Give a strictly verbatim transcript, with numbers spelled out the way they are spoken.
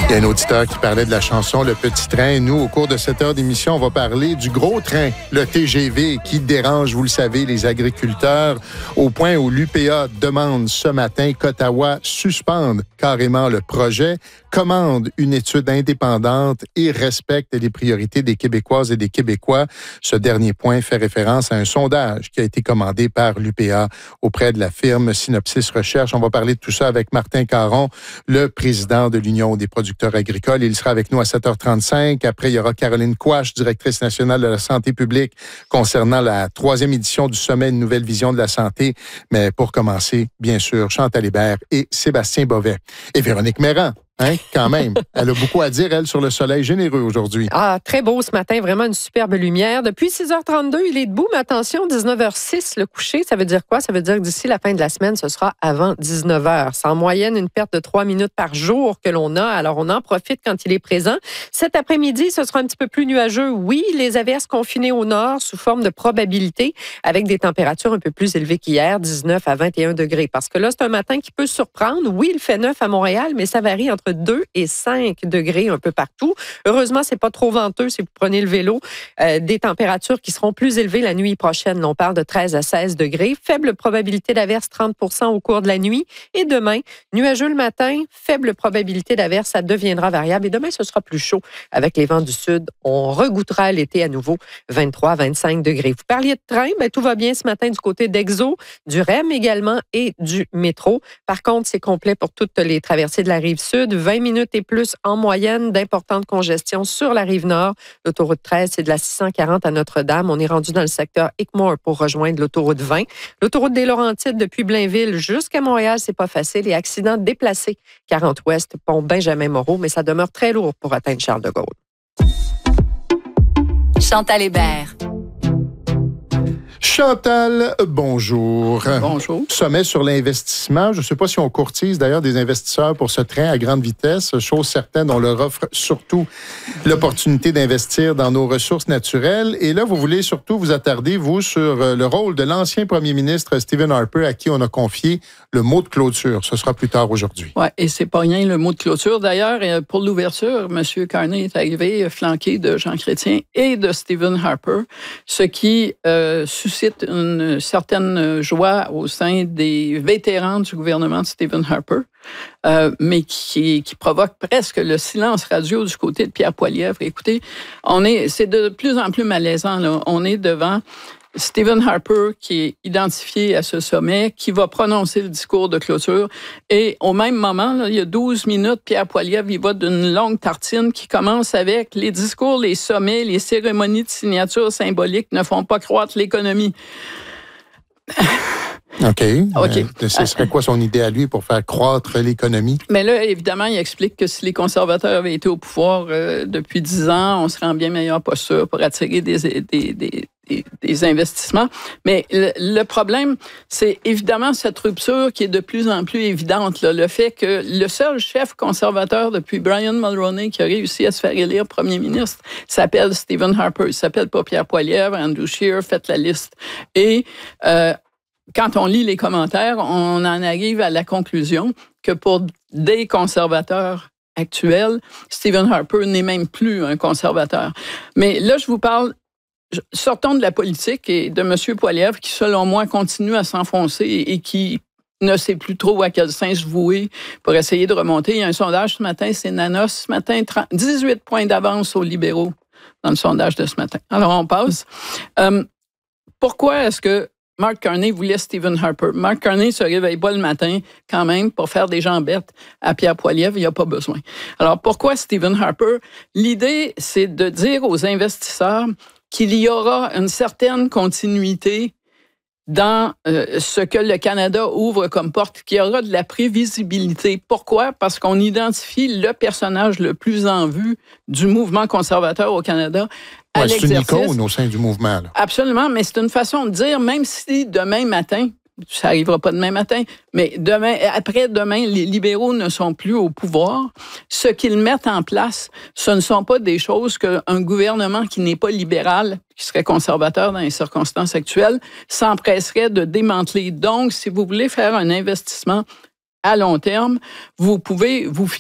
Il y a un auditeur qui parlait de la chanson Le Petit Train. Nous, au cours de cette heure d'émission, on va parler du gros train, le T G V, qui dérange, vous le savez, les agriculteurs, au point où l'U P A demande ce matin qu'Ottawa suspende carrément le projet, commande une étude indépendante et respecte les priorités des Québécoises et des Québécois. Ce dernier point fait référence à un sondage qui a été commandé par l'U P A auprès de la firme Synopsis Recherche. On va parler de tout ça avec Martin Caron, le président de l'Union des producteurs agricoles. Il sera avec nous à sept heures trente-cinq. Après, il y aura Caroline Quach, directrice nationale de la santé publique, concernant la troisième édition du Sommet Une nouvelle vision de la santé. Mais pour commencer, bien sûr, Chantal Hébert et Sébastien Bovet. Et Véronique Mérand. Hein, quand même. Elle a beaucoup à dire, elle, sur le soleil généreux aujourd'hui. Ah, très beau ce matin, vraiment une superbe lumière. Depuis six heures trente-deux, il est debout, mais attention, dix-neuf heures six, le coucher, ça veut dire quoi? Ça veut dire que d'ici la fin de la semaine, ce sera avant dix-neuf heures. C'est en moyenne une perte de trois minutes par jour que l'on a, alors on en profite quand il est présent. Cet après-midi, ce sera un petit peu plus nuageux. Oui, les averses confinées au nord sous forme de probabilité, avec des températures un peu plus élevées qu'hier, dix-neuf à vingt et un degrés. Parce que là, c'est un matin qui peut surprendre. Oui, il fait neuf à Montréal, mais ça varie entre deux et cinq degrés un peu partout. Heureusement, c'est pas trop venteux si vous prenez le vélo. Euh, des températures qui seront plus élevées la nuit prochaine. On parle de treize à seize degrés. Faible probabilité d'averse, trente pour cent au cours de la nuit. Et demain, nuageux le matin, faible probabilité d'averse, ça deviendra variable. Et demain, ce sera plus chaud. Avec les vents du sud, on regoutera l'été à nouveau, vingt-trois à vingt-cinq degrés. Vous parliez de train, ben, tout va bien ce matin du côté d'Exo, du R E M également et du métro. Par contre, c'est complet pour toutes les traversées de la rive sud. vingt minutes et plus en moyenne d'importantes congestions sur la rive nord. L'autoroute treize, c'est de la six cent quarante à Notre-Dame. On est rendu dans le secteur Hickmore pour rejoindre l'autoroute vingt. L'autoroute des Laurentides depuis Blainville jusqu'à Montréal, c'est pas facile. Et accident déplacé, quarante ouest, pont Benjamin-Moreau, mais ça demeure très lourd pour atteindre Charles de Gaulle. Chantal Hébert. Chantal, bonjour. Bonjour. Sommet sur l'investissement. Je ne sais pas si on courtise d'ailleurs des investisseurs pour ce train à grande vitesse, chose certaine, on leur offre surtout l'opportunité d'investir dans nos ressources naturelles. Et là, vous voulez surtout vous attarder, vous, sur le rôle de l'ancien premier ministre Stephen Harper, à qui on a confié le mot de clôture. Ce sera plus tard aujourd'hui. Oui, et c'est pas rien le mot de clôture. D'ailleurs, pour l'ouverture, M. Carney est arrivé flanqué de Jean Chrétien et de Stephen Harper, ce qui euh, suscite une certaine joie au sein des vétérans du gouvernement de Stephen Harper, euh, mais qui, qui provoque presque le silence radio du côté de Pierre Poilievre. Écoutez, on est, c'est de plus en plus malaisant, là. On est devant Stephen Harper, qui est identifié à ce sommet, qui va prononcer le discours de clôture. Et au même moment, là, il y a douze minutes, Pierre Poilievre, il va d'une longue tartine qui commence avec les discours, les sommets, les cérémonies de signature symboliques ne font pas croître l'économie. OK. okay. Euh, ce serait quoi son idée à lui pour faire croître l'économie? Mais là, évidemment, il explique que si les conservateurs avaient été au pouvoir euh, depuis dix ans, on serait en bien meilleure posture pour attirer des, des, des, des, des investissements. Mais le, le problème, c'est évidemment cette rupture qui est de plus en plus évidente. Là, le fait que le seul chef conservateur depuis Brian Mulroney qui a réussi à se faire élire premier ministre s'appelle Stephen Harper. Il s'appelle pas Pierre Poilievre, Andrew Scheer, faites la liste. Et euh, quand on lit les commentaires, on en arrive à la conclusion que pour des conservateurs actuels, Stephen Harper n'est même plus un conservateur. Mais là, je vous parle, sortons de la politique et de M. Poilievre qui, selon moi, continue à s'enfoncer et qui ne sait plus trop à quel sein se vouer pour essayer de remonter. Il y a un sondage ce matin, c'est Nanos, ce matin, dix-huit points d'avance aux libéraux dans le sondage de ce matin. Alors, on passe. Euh, pourquoi est-ce que Mark Carney voulait Stephen Harper? Mark Carney se réveille pas le matin quand même pour faire des jambettes à Pierre Poilievre, il n'y a pas besoin. Alors, pourquoi Stephen Harper? L'idée, c'est de dire aux investisseurs qu'il y aura une certaine continuité dans euh, ce que le Canada ouvre comme porte, qu'il y aura de la prévisibilité. Pourquoi? Parce qu'on identifie le personnage le plus en vue du mouvement conservateur au Canada. Ouais, c'est une icône au sein du mouvement. Là. Absolument, mais c'est une façon de dire, même si demain matin, ça n'arrivera pas demain matin, mais demain, après-demain, les libéraux ne sont plus au pouvoir, ce qu'ils mettent en place, ce ne sont pas des choses qu'un gouvernement qui n'est pas libéral, qui serait conservateur dans les circonstances actuelles, s'empresserait de démanteler. Donc, si vous voulez faire un investissement à long terme, vous pouvez vous fier